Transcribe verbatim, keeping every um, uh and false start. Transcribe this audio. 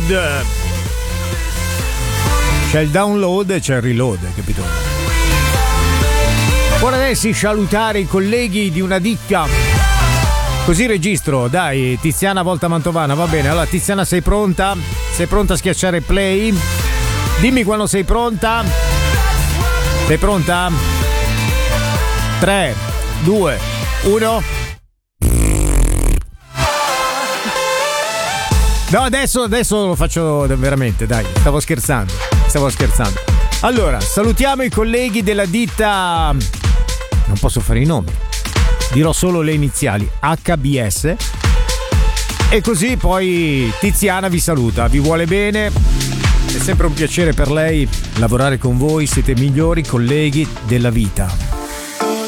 download. C'è il download e c'è il reload, capito? Ora adesso salutare i colleghi di una ditta. Così registro, dai, Tiziana Volta Mantovana, va bene. Allora Tiziana, sei pronta? Sei pronta a schiacciare play? Dimmi quando sei pronta. Sei pronta? tre, due, uno. No, adesso, adesso lo faccio veramente, dai, stavo scherzando, stavo scherzando. Allora, salutiamo i colleghi della ditta, non posso fare i nomi, dirò solo le iniziali, H B S, e così poi Tiziana vi saluta, vi vuole bene, è sempre un piacere per lei lavorare con voi, siete i migliori colleghi della vita.